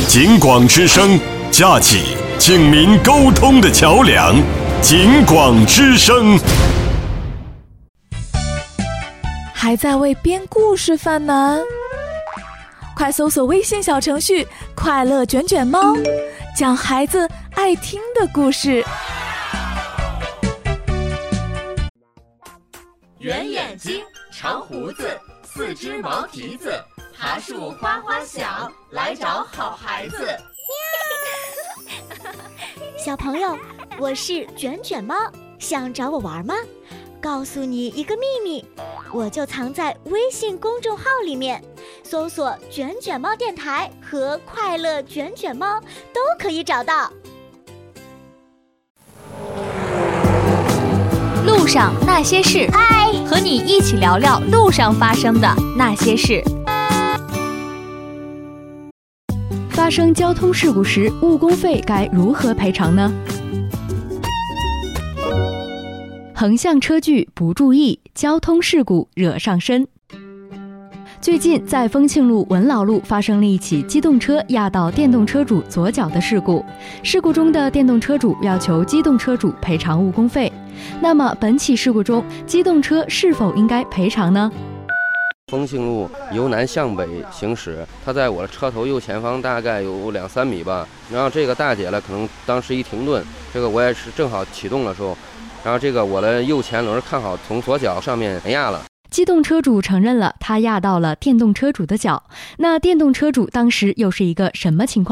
警广之声，架起警民沟通的桥梁。警广之声。 还在为编故事犯难？快搜索微信小程序“快乐卷卷猫”，讲孩子爱听的故事。 圆眼睛，长胡子，四只毛蹄子，爬树哗哗响，来找好孩子。 小朋友，我是卷卷猫，想找我玩吗？告诉你一个秘密，我就藏在微信公众号里面，搜索“卷卷猫电台”和“快乐卷卷猫”都可以找到。 路上那些事， 嗨， 和你一起聊聊路上发生的那些事。 发生交通事故时，误工费该如何赔偿呢？横向车距不注意，交通事故惹上身。最近在丰庆路文老路发生了一起机动车压到电动车主左脚的事故，事故中的电动车主要求机动车主赔偿误工费。那么本起事故中，机动车是否应该赔偿呢？ 丰庆路由南向北行驶，它在我的车头右前方大概有2-3米吧。然后这个大姐呢，可能当时一停顿，这个我也是正好启动的时候，然后这个我的右前轮看好从左脚上面压了。 机动车主承认了他压到了电动车主的脚，那电动车主当时又是一个什么情况？